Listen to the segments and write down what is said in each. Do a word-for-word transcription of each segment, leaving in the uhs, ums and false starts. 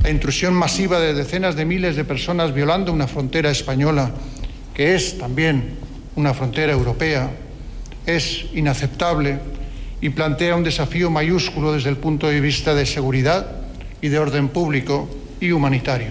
la intrusión masiva de decenas de miles de personas violando una frontera española, que es también una frontera europea, es inaceptable y plantea un desafío mayúsculo desde el punto de vista de seguridad y de orden público y humanitario.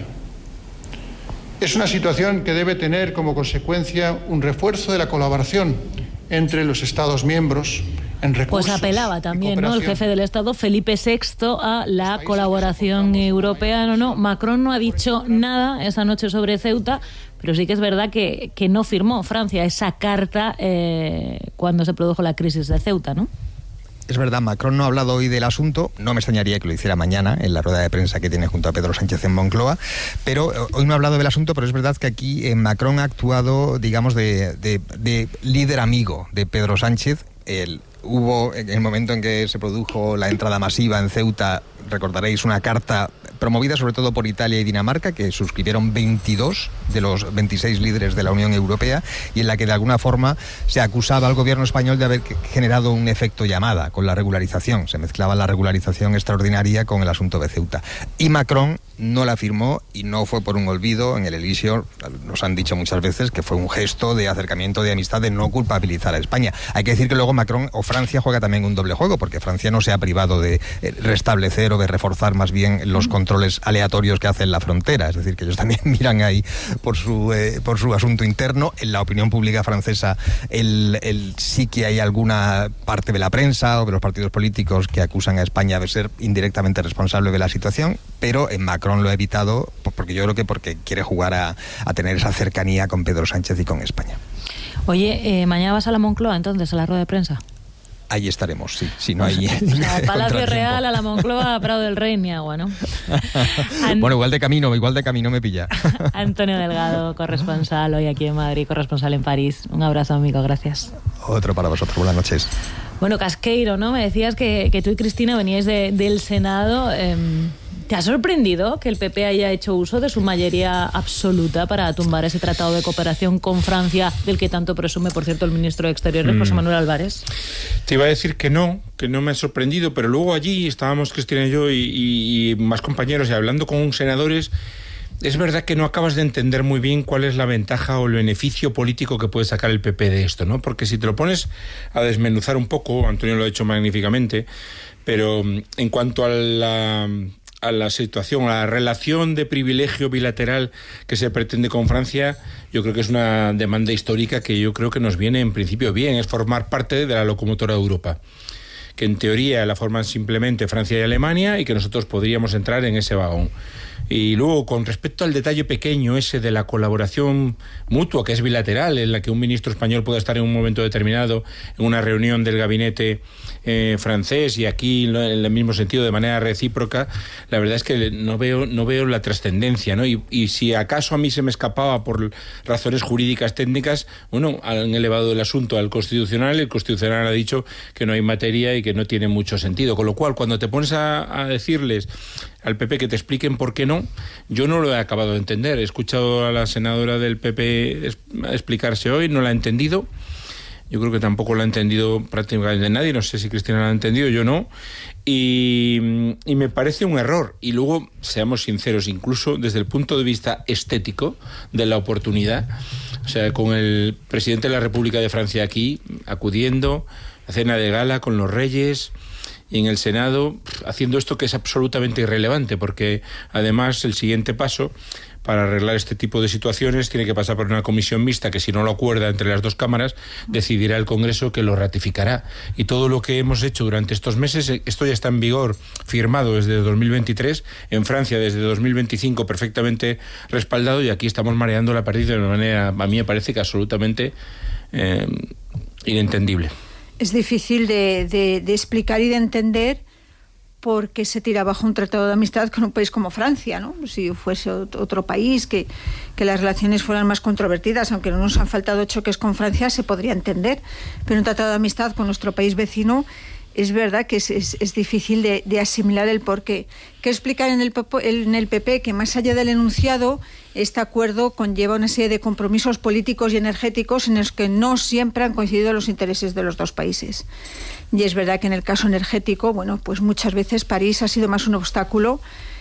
Es una situación que debe tener como consecuencia un refuerzo de la colaboración entre los Estados miembros en recursos. Pues apelaba también, ¿no?, el jefe del Estado, Felipe sexto, a la colaboración europea. No, no, Macron no ha dicho nada esa noche sobre Ceuta, pero sí que es verdad que, que no firmó Francia esa carta eh, cuando se produjo la crisis de Ceuta, ¿no? Es verdad, Macron no ha hablado hoy del asunto, no me extrañaría que lo hiciera mañana en la rueda de prensa que tiene junto a Pedro Sánchez en Moncloa, pero hoy no ha hablado del asunto, pero es verdad que aquí eh, Macron ha actuado, digamos, de, de, de líder amigo de Pedro Sánchez. El, hubo, en el momento en que se produjo la entrada masiva en Ceuta, recordaréis, una carta promovida sobre todo por Italia y Dinamarca, que suscribieron veintidós de los veintiséis líderes de la Unión Europea, y en la que de alguna forma se acusaba al gobierno español de haber generado un efecto llamada con la regularización. Se mezclaba la regularización extraordinaria con el asunto de Ceuta. Y Macron no la firmó, y no fue por un olvido. En el Elíseo nos han dicho muchas veces que fue un gesto de acercamiento, de amistad, de no culpabilizar a España. Hay que decir que luego Macron o Francia juega también un doble juego, porque Francia no se ha privado de restablecer o de reforzar más bien los controles aleatorios que hace en la frontera. Es decir, que ellos también miran ahí por su eh, por su asunto interno. En la opinión pública francesa el, el, sí que hay alguna parte de la prensa o de los partidos políticos que acusan a España de ser indirectamente responsable de la situación, pero en Macron lo ha evitado, porque yo creo que porque quiere jugar a, a tener esa cercanía con Pedro Sánchez y con España. Oye, eh, ¿mañana vas a la Moncloa entonces, a la rueda de prensa? Ahí estaremos, sí, si no hay... O sea, Palacio Real, a la Moncloa, a Prado del Rey, ni agua, ¿no? An... Bueno, igual de camino, igual de camino me pilla. Antonio Delgado, corresponsal hoy aquí en Madrid, corresponsal en París. Un abrazo, amigo, gracias. Otro para vosotros, buenas noches. Bueno, Casqueiro, ¿no? Me decías que, que tú y Cristina veníais de, del Senado. Eh, ¿Te ha sorprendido que el P P haya hecho uso de su mayoría absoluta para tumbar ese tratado de cooperación con Francia, del que tanto presume, por cierto, el ministro de Exteriores, mm. José Manuel Álvarez? Te iba a decir que no, que no me ha sorprendido, pero luego allí estábamos Cristina y yo y, y, y más compañeros y hablando con senadores. Es verdad que no acabas de entender muy bien cuál es la ventaja o el beneficio político que puede sacar el P P de esto, ¿no? Porque si te lo pones a desmenuzar un poco, Antonio lo ha hecho magníficamente, pero en cuanto a la... a la situación, a la relación de privilegio bilateral que se pretende con Francia, yo creo que es una demanda histórica que yo creo que nos viene en principio bien, es formar parte de la locomotora de Europa, que en teoría la forman simplemente Francia y Alemania y que nosotros podríamos entrar en ese vagón. Y luego, con respecto al detalle pequeño ese de la colaboración mutua, que es bilateral, en la que un ministro español pueda estar en un momento determinado en una reunión del gabinete eh, francés y aquí en el mismo sentido de manera recíproca, la verdad es que no veo no veo la trascendencia, ¿no? Y, y si acaso a mí se me escapaba por razones jurídicas técnicas, bueno, han elevado el asunto al Constitucional, el Constitucional ha dicho que no hay materia y que no tiene mucho sentido, con lo cual cuando te pones a, a decirles al P P que te expliquen por qué no, yo no lo he acabado de entender. He escuchado a la senadora del P P explicarse hoy, no la he entendido. Yo creo que tampoco lo ha entendido prácticamente nadie, no sé si Cristina lo ha entendido, yo no. Y, y me parece un error. Y luego, seamos sinceros, incluso desde el punto de vista estético de la oportunidad, o sea, con el presidente de la República de Francia aquí, acudiendo a cena de gala con los reyes, y en el Senado haciendo esto que es absolutamente irrelevante, porque además el siguiente paso para arreglar este tipo de situaciones tiene que pasar por una comisión mixta que, si no lo acuerda entre las dos cámaras, decidirá el Congreso, que lo ratificará. Y todo lo que hemos hecho durante estos meses, esto ya está en vigor, firmado desde dos mil veintitrés, en Francia desde dos mil veinticinco perfectamente respaldado, y aquí estamos mareando la perdiz de una manera, a mí me parece que absolutamente eh, inentendible. Es difícil de, de, de explicar y de entender por qué se tira abajo un tratado de amistad con un país como Francia, ¿no? Si fuese otro país, que, que las relaciones fueran más controvertidas, aunque no nos han faltado choques con Francia, se podría entender. Pero un tratado de amistad con nuestro país vecino, es verdad que es, es, es difícil de, de asimilar el porqué. ¿Qué explicar en el, en el P P? Que más allá del enunciado, este acuerdo conlleva una serie de compromisos políticos y energéticos en los que no siempre han coincidido los intereses de los dos países. Y es verdad que en el caso energético, bueno, pues muchas veces París ha sido más un obstáculo